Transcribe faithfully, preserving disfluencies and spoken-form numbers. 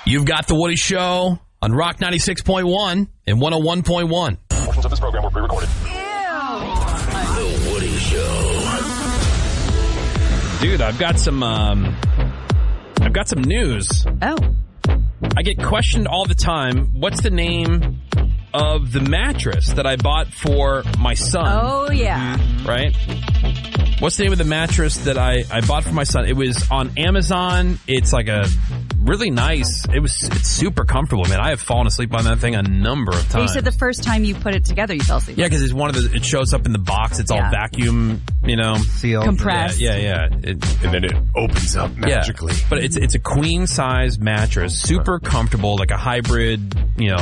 You've got The Woody Show on Rock ninety-six point one and one oh one point one. Portions of this program were pre-recorded. The Woody Show. Dude, I've got some, um, I've got some news. Oh. I get questioned all the time, what's the name of the mattress that I bought for my son? Oh, yeah. Right? What's the name of the mattress that I, I bought for my son? It was on Amazon. It's like a really nice, it was it's super comfortable, man. I have fallen asleep on that thing a number of times. So you said the first time you put it together, you fell asleep. Yeah, because it's one of the, it shows up in the box. It's Yeah. all vacuum, you know. Sealed. Compressed. Yeah, yeah, yeah. It, And then it opens up magically. Yeah. But it's it's a queen size mattress, super comfortable, like a hybrid, you know,